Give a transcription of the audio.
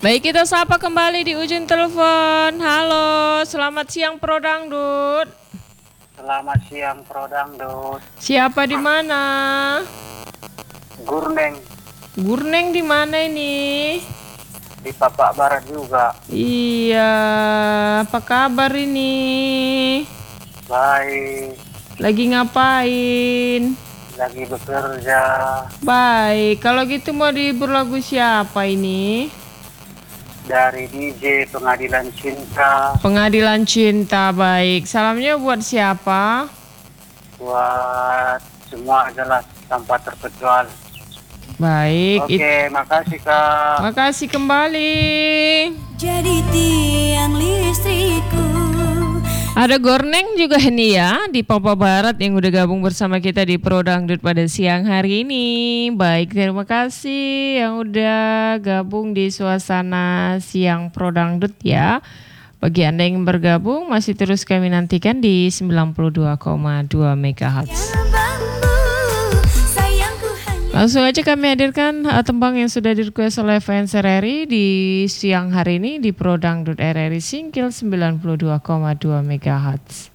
Baik, kita sapa kembali di ujung telepon. Halo, selamat siang Pro Dangdut. Selamat siang Pro Dangdut. Siapa di mana? Gurneng Gurneng di mana ini? di Papak Barat juga. Iya, apa kabar ini? Baik, Lagi ngapain? lagi bekerja. Baik, kalau gitu mau dihibur lagu siapa ini? Dari DJ Pengadilan Cinta Pengadilan Cinta, baik. Salamnya buat siapa? buat semua adalah tanpa terkecuali. Baik, Oke, makasih Kak. makasih kembali. Jadi tiang listrikku. Ada Gorneng juga ini ya di Papua Barat yang udah gabung bersama kita di Pro Dangdut pada siang hari ini. Baik, terima kasih yang udah gabung di suasana siang Pro Dangdut ya. Bagi Anda yang bergabung masih terus kami nantikan di 92,2 MHz. Langsung aja kami hadirkan tembang yang sudah direquest oleh fans RRI di siang hari ini di Pro Dangdut RRI Singkil 92,2 MHz.